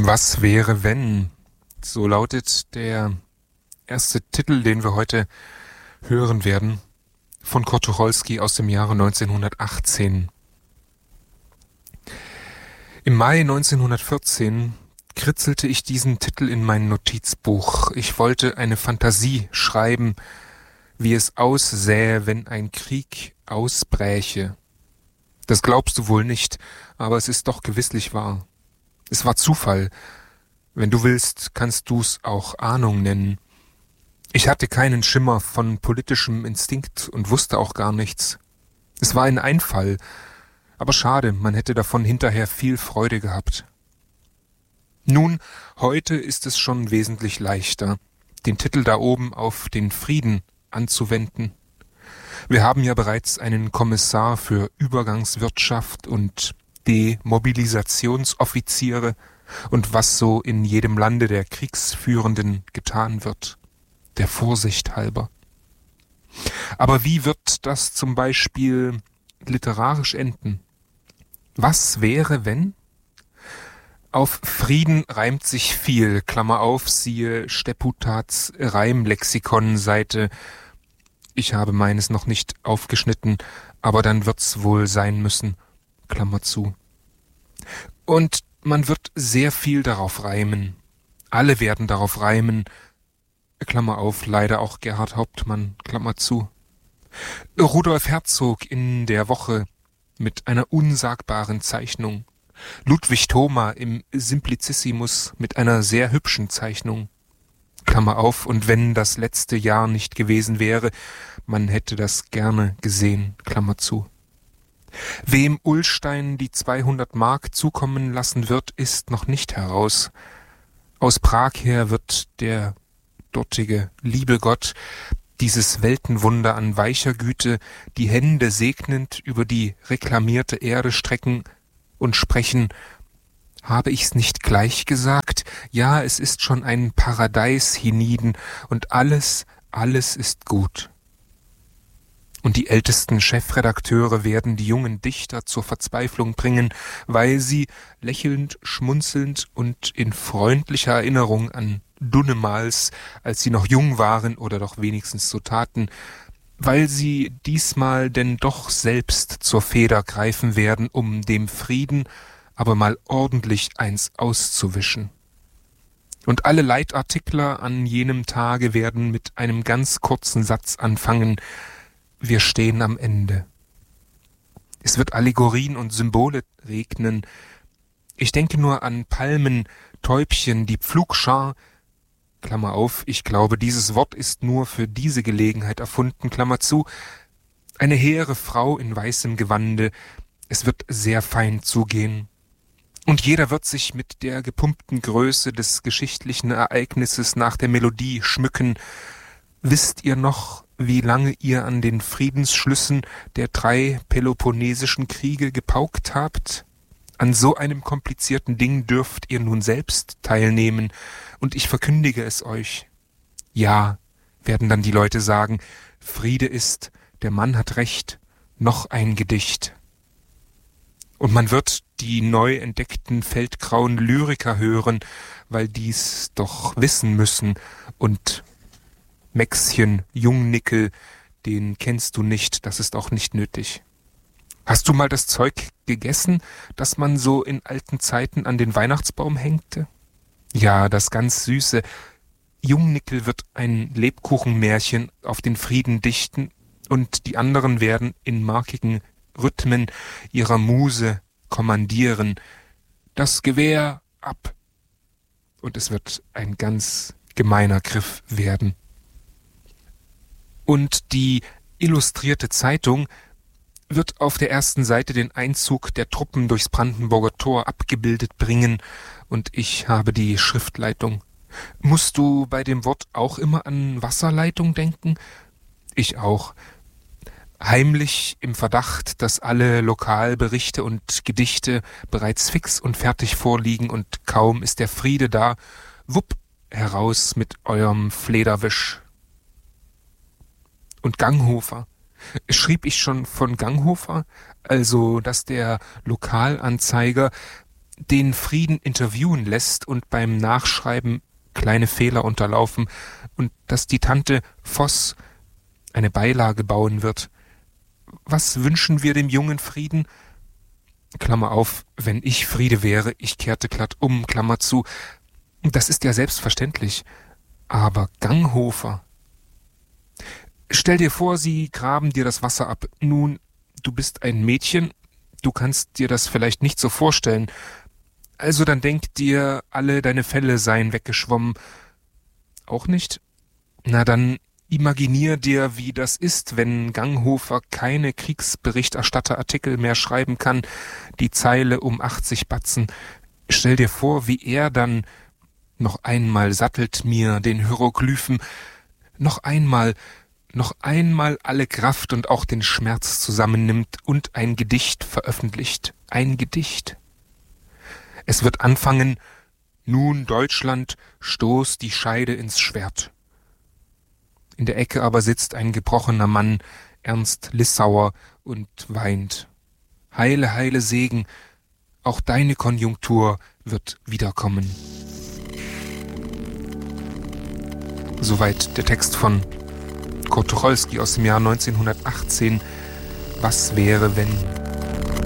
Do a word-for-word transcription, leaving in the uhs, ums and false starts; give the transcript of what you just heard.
Was wäre, wenn? So lautet der erste Titel, den wir heute hören werden, von Kurt Tucholsky aus dem Jahre neunzehnhundertachtzehn. Im Mai neunzehnhundertvierzehn kritzelte ich diesen Titel in mein Notizbuch. Ich wollte eine Fantasie schreiben, wie es aussähe, wenn ein Krieg ausbräche. Das glaubst du wohl nicht, aber es ist doch gewisslich wahr. Es war Zufall. Wenn du willst, kannst du's auch Ahnung nennen. Ich hatte keinen Schimmer von politischem Instinkt und wusste auch gar nichts. Es war ein Einfall, aber schade, man hätte davon hinterher viel Freude gehabt. Nun, heute ist es schon wesentlich leichter, den Titel da oben auf den Frieden anzuwenden. Wir haben ja bereits einen Kommissar für Übergangswirtschaft und Demobilisationsoffiziere und was so in jedem Lande der Kriegsführenden getan wird, der Vorsicht halber. Aber wie wird das zum Beispiel literarisch enden? Was wäre, wenn? Auf Frieden reimt sich viel, Klammer auf, siehe Stepputats Reimlexikon, Seite. Ich habe meines noch nicht aufgeschnitten, aber dann wird's wohl sein müssen, Klammer zu. Und man wird sehr viel darauf reimen. Alle werden darauf reimen, Klammer auf, leider auch Gerhard Hauptmann, Klammer zu. Rudolf Herzog in der Woche mit einer unsagbaren Zeichnung. Ludwig Thoma im Simplicissimus mit einer sehr hübschen Zeichnung. Klammer auf, und wenn das letzte Jahr nicht gewesen wäre, man hätte das gerne gesehen, Klammer zu. Wem Ullstein die zweihundert Mark zukommen lassen wird, ist noch nicht heraus. Aus Prag her wird der dortige liebe Gott dieses Weltenwunder an weicher Güte die Hände segnend über die reklamierte Erde strecken und sprechen: Habe ich's nicht gleich gesagt? Ja, es ist schon ein Paradeis hienieden und alles, alles ist gut. Und die ältesten Chefredakteure werden die jungen Dichter zur Verzweiflung bringen, weil sie, lächelnd, schmunzelnd und in freundlicher Erinnerung an Dunnemals, als sie noch jung waren oder doch wenigstens so taten, weil sie diesmal denn doch selbst zur Feder greifen werden, um dem Frieden aber mal ordentlich eins auszuwischen. Und alle Leitartikler an jenem Tage werden mit einem ganz kurzen Satz anfangen: Wir stehen am Ende. Es wird Allegorien und Symbole regnen. Ich denke nur an Palmen, Täubchen, die Pflugschar, Klammer auf, ich glaube, dieses Wort ist nur für diese Gelegenheit erfunden, Klammer zu, eine hehre Frau in weißem Gewande. Es wird sehr fein zugehen. Und jeder wird sich mit der gepumpten Größe des geschichtlichen Ereignisses nach der Melodie schmücken. Wisst ihr noch, wie lange ihr an den Friedensschlüssen der drei Peloponnesischen Kriege gepaukt habt? An so einem komplizierten Ding dürft ihr nun selbst teilnehmen, und ich verkündige es euch. Ja, werden dann die Leute sagen, Friede ist, der Mann hat recht, noch ein Gedicht. Und man wird die neu entdeckten feldgrauen Lyriker hören, weil die's doch wissen müssen, und Mäxchen, Jungnickel, den kennst du nicht, das ist auch nicht nötig. Hast du mal das Zeug gegessen, das man so in alten Zeiten an den Weihnachtsbaum hängte? Ja, das ganz Süße. Jungnickel wird ein Lebkuchenmärchen auf den Frieden dichten, und die anderen werden in markigen Rhythmen ihrer Muse kommandieren: Das Gewehr ab! Und es wird ein ganz gemeiner Griff werden. Und die Illustrierte Zeitung wird auf der ersten Seite den Einzug der Truppen durchs Brandenburger Tor abgebildet bringen, und ich habe die Schriftleitung. Musst du bei dem Wort auch immer an Wasserleitung denken? Ich auch. Heimlich im Verdacht, dass alle Lokalberichte und Gedichte bereits fix und fertig vorliegen, und kaum ist der Friede da, wupp, heraus mit eurem Flederwisch. Und Ganghofer. Schrieb ich schon von Ganghofer? Also, dass der Lokalanzeiger den Frieden interviewen lässt und beim Nachschreiben kleine Fehler unterlaufen und dass die Tante Voss eine Beilage bauen wird. Was wünschen wir dem jungen Frieden? Klammer auf, wenn ich Friede wäre, ich kehrte glatt um, Klammer zu. Das ist ja selbstverständlich. Aber Ganghofer. Stell dir vor, sie graben dir das Wasser ab. Nun, du bist ein Mädchen, du kannst dir das vielleicht nicht so vorstellen. Also dann denk dir, alle deine Felle seien weggeschwommen. Auch nicht? Na dann imaginier dir, wie das ist, wenn Ganghofer keine Kriegsberichterstatterartikel mehr schreiben kann, die Zeile um achtzig Batzen. Stell dir vor, wie er dann noch einmal sattelt mir den Hieroglyphen, noch einmal, noch einmal alle Kraft und auch den Schmerz zusammennimmt und ein Gedicht veröffentlicht. Ein Gedicht. Es wird anfangen, nun Deutschland, stoß die Scheide ins Schwert. In der Ecke aber sitzt ein gebrochener Mann, Ernst Lissauer, und weint. Heile, heile Segen, auch deine Konjunktur wird wiederkommen. Soweit der Text von Kurt Tucholsky aus dem Jahr neunzehnhundertachtzehn. Was wäre, wenn...